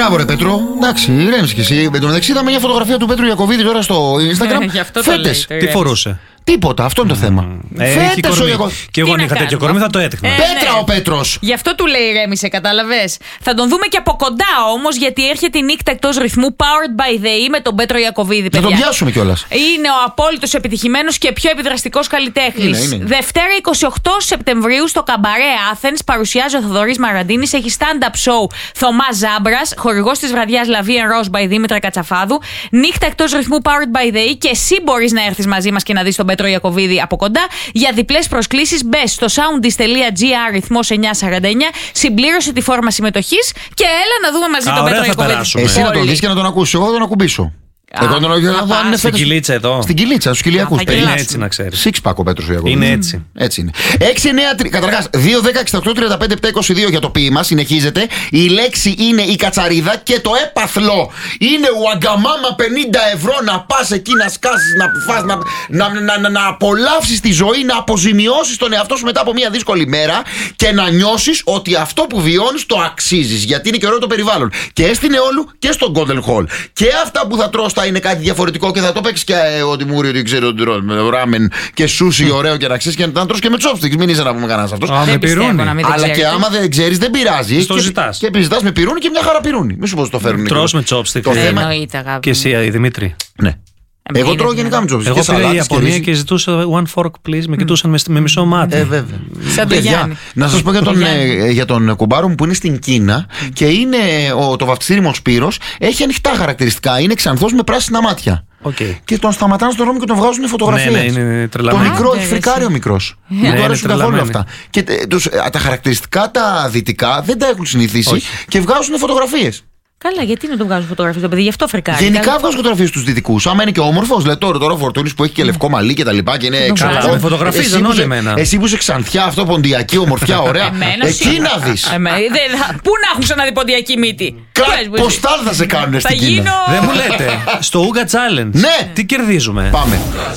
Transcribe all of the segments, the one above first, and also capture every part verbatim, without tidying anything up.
Μπράβο, ρε Πέτρο. Εντάξει, ηρέμησε κι εσύ. Εν τω μεταξύ, είδαμε μια φωτογραφία του Πέτρου Ιακωβίδη τώρα στο Instagram. Φέτες. Τι φορούσε? Τίποτα, αυτό είναι το θέμα. Ε, Φέτες ο Ιακωβίδη. Και εγώ αν είχα τέτοιο κορμί θα το έδειχνα. Ε, Πέτρα ναι. Ο Πέτρος. Γι' αυτό του λέει ηρέμησε, κατάλαβες. Θα τον δούμε και από κοντά όμως, γιατί έρχεται η νύχτα εκτός ρυθμού Powered by the E με τον Πέτρο Ιακωβίδη. Θα τον πιάσουμε κιόλας. Είναι ο απόλυτος επιτυχημένος και πιο επιδραστικός καλλιτέχνης. Είναι, είναι. Δευτέρα εικοστή ογδόη Σεπτεμβρίου στο Καμπαρέ Athens παρουσιάζει ο Θοδωρής Μαραντίνης. Έχει stand-up show Θωμάς Ζάμπρας, χορηγός της βραδιάς La Vie en Rose by Δήμητρα Κατσαφάδου. Νύχτα εκτός ρυθμού Powered by the E και εσύ μπορείς να έρθεις μαζί μας και να δεις τον Πέτρο Ιακωβίδη από κοντά. Για διπλές προσκλήσεις μπες στο soundis τελεία gr ρυθμός εννιακόσια σαράντα εννιά, συμπλήρωσε τη φόρμα συμμετοχής και έλα να δούμε μαζί Α, τον Πέτρο Ιακωβίδη. Εσύ να τον δεις και να τον ακούσεις, εγώ θα τον ακουμπήσω. Εγώ τον λέω στην Κιλίτσα εδώ. Στην Κιλίτσα, στους Κιλιακούς. Είναι έτσι να ξέρεις. Σίξπακ ο Πέτρος Ιακωβίδης. Είναι έτσι. Έτσι είναι. έξι εννιά τρία. Καταρχάς, δύο δέκα εξήντα οκτώ τριάντα πέντε επτά είκοσι δύο για το ποίημα. Συνεχίζεται. Η λέξη είναι η κατσαρίδα και το έπαθλο είναι ουαγκαμάμα πενήντα ευρώ να πας εκεί να σκάσεις, να φας, να, να, να, να, να απολαύσεις τη ζωή, να αποζημιώσεις τον εαυτό σου μετά από μια δύσκολη μέρα και να νιώσεις ότι αυτό που βιώνεις το αξίζεις. Γιατί είναι και ωραίο το περιβάλλον. Και στην Εόλου και στο Golden Hall. Και αυτά που θα τρως θα είναι κάτι διαφορετικό και θα το παίξεις και ε, ότι μου ότι ξέρω ότι τρώω με ράμεν και σούσι ωραίο και να ξέρεις και να τρως και με chopsticks. Μην είσαι να πούμε κανένας αυτός. Α, με πυρούνι. Αλλά και άμα δεν ξέρεις δεν πειράζει. Το ζητάς. Και επιζητάς με πυρούνι και μια χαρά πυρούνι. Μη σου πω το φέρουν. Τρως με chopsticks. Εννοείται, αγάπη. Και εσύ, Δημήτρη. Ναι. Εγώ τρώω γενικά με chopsticks. Εγώ πήγα η Ιαπωνία και ζητούσα one fork please. Με κοιτούσαν με μισό μάτι. Ε, βέβαια. Σαν το Γιάννη. Να σας πω για τον, για τον κουμπάρο μου που είναι στην Κίνα και είναι ο, το βαφτιστήρι Σπύρος. Έχει ανοιχτά χαρακτηριστικά. Είναι ξανθός με πράσινα μάτια. Okay. Και τον σταματάνε στον δρόμο και τον βγάζουν φωτογραφίες. Ναι, ναι, είναι το μικρό έχει φρικάρει ο μικρός. Ναι, δεν του αρέσουν καθόλου αυτά. Και τους, τα χαρακτηριστικά τα δυτικά δεν τα έχουν συνηθίσει. Όχι. Και βγάζουν φωτογραφίες. Καλά, γιατί να τον βγάζουν φωτογραφίες το παιδί, γι' αυτό φρικάρει. Γενικά βγάζουν φωτογραφίες στους δυτικούς. Άμα είναι και όμορφος, λέει τώρα ο Φορτούνης που έχει και λευκό μαλλί και τα λοιπά και είναι εξαρτητικό. Με φωτογραφίζαν όλοι εμένα. Εσύ που είσαι ξανθιά, αυτό ποντιακή, ομορφιά, ωραία. Εκεί να δεις. Πού να έχουν ξαναδεί ποντιακή μύτη. Ποστάλ θα σε κάνουν στην Κίνα. Δεν μου λέτε. Στο Ούγκα Challenge. Ναι. Τι κερδίζουμε. Πάμε.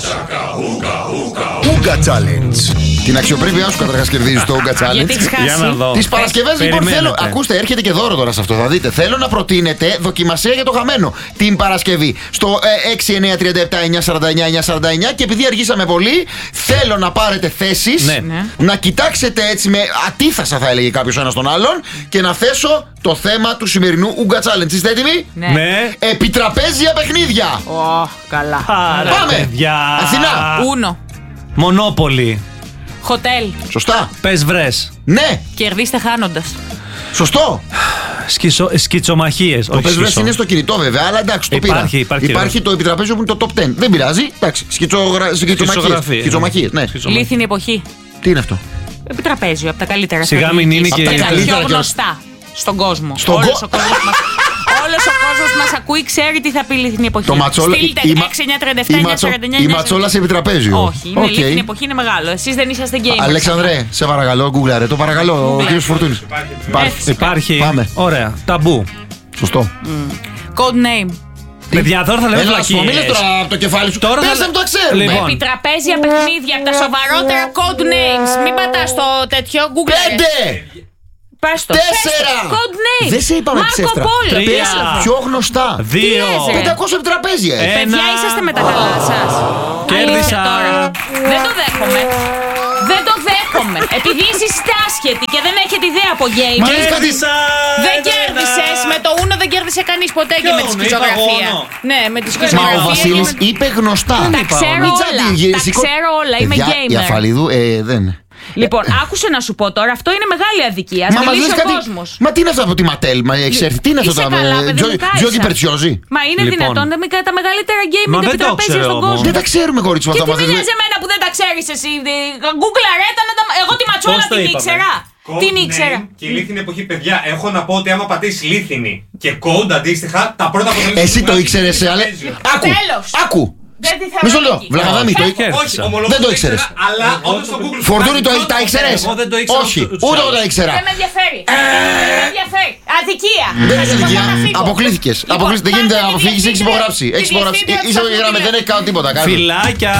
Ούγκα Challenge. Την αξιοπρέπειά σου καταρχάς κερδίζεις το Ούγκα Challenge. Για να δω. Τις Παρασκευές λοιπόν θέλω. Ακούστε, έρχεται και δώρο τώρα σε αυτό. Θα δείτε. Θέλω να προτείνετε δοκιμασία για το χαμένο την Παρασκευή. Στο έξι εννιά τρία επτά εννιά σαράντα εννιά εννιά σαράντα εννιά. Και επειδή αργήσαμε πολύ, θέλω να πάρετε θέσεις. Ναι. Να κοιτάξετε έτσι με αντίθασα, θα έλεγε κάποιος ένας τον άλλον. Και να θέσω το θέμα του σημερινού Ούγκα Challenge. Είστε έτοιμοι? Ναι. Ναι. Επιτραπέζια παιχνίδια. Ω, καλά. Άρα, Πάμε. παιδιά. Αθηνά. Ούνο. Μονόπολη. Χοτέλ. Σωστά. Πες βρες. Ναι. Κερδίστε χάνοντας. Σωστό. Σκισο, σκιτσομαχίες. Το πες βρες είναι στο κινητό βέβαια, αλλά εντάξει, το υπάρχει, πήρα. Υπάρχει, υπάρχει το επιτραπέζιο που είναι το top δέκα. Δεν πειράζει. Εντάξει. Σκιτσομαχίες. Ναι. Λίθινη εποχή. Τι είναι αυτό? Επιτραπέζιο, από τα καλύτερα. Σιγά μην είναι και τα καλύτερα πιο γνωστά στον κόσμο. Στον Όλος κο... ο κόσμος μας, όλος ο κόσμος μας ακούει, ξέρει τι θα πει λίθινη εποχή. Το ματσόλα. Στείλτε έξι εννιά τρία επτά εννιά σαράντα εννιά. Η ματσόλα σε επιτραπέζιο. Όχι, είναι okay. Λίθινη εποχή, είναι μεγάλο. Εσείς δεν είσαστε gamers. Αλέξανδρε, σε παρακαλώ, γκουγκλάρε. Το παρακαλώ, ο κύριος Φορτούνης. Υπάρχει. Υπάρχει. Πάμε. Ωραία. Ταμπού. Σωστό. Code name. Παιδιά, τώρα θα λέμε βλακίες. Έλα, τώρα από το κεφάλι σου. Τώρα θα το ξέρουμε. Λοιπόν. Επιτραπέζια παιχνίδια από τα σοβαρότερα code names. Μην πατάς το τέτοιο Google. Πέντε. Πες το. Τέσσερα. Code names. Δεν σε είπαμε Μάρκο Πόλο. Τρία. Πιο γνωστά. Δύο. πεντακόσια επιτραπέζια. Παιδιά, είσαστε με τα καλά σας. Κέρδισα. Δεν το δέχομαι. Δεν το δέχομαι. Επειδή εσείς είστε άσχετοι και δεν έχετε ιδέα από game. Κέρδισα. Δεν κέρδισες. Με το Uno δεν κέρδισε κανείς ποτέ και με τη σκητσογραφία. Ναι, με τη σκητσογραφία. Μα ο Βασίλης είπε γνωστά. Τα ξέρω όλα. Τα ξέρω όλα. Είμαι gamer. Η Αφαλίδου, ε, δεν. Λοιπόν, άκουσε να σου πω τώρα, αυτό είναι μεγάλη αδικία. Μα, μιλήσει ο κάτι... κόσμος. Μα τι είναι αυτό από τη Ματέλ, μα έχεις έρθει, τι είναι αυτό το Τζόκι Περτσιόζη. Μα είναι λοιπόν. δυνατόν να μην τα μεγαλύτερα gaming επιτραπέζια στον κόσμο. Δεν τα ξέρουμε, κορίτσι μου αυτά. Και τι μιλάς εμένα που δεν τα ξέρεις εσύ. Google αρέτα να τα. Εγώ τη ματσόλα την ήξερα. Την ήξερα. Και η λίθινη εποχή, παιδιά, έχω να πω ότι άμα πατήσει λίθινη και code αντίστοιχα, τα πρώτα αποτελέσματα. Εσύ το ήξερες, αλλά. Άκου! Άκου! Μισό λεπτό, Βλαχαδάμι, το ήξερες. Δεν το ήξερες. Αλλά όντως στο Google. Φορτούνη, τα ήξερες. Όχι, ούτε εγώ τα ήξερα. Δεν με ενδιαφέρει. Δεν με ενδιαφέρει. Αδικία. Δεν είναι αδικία. Αποκλήθηκες. Δεν γίνεται να αποφύγεις, έχεις υπογράψει. Είσαι γραμμένη, δεν έχει κάνει τίποτα. Φιλάκια.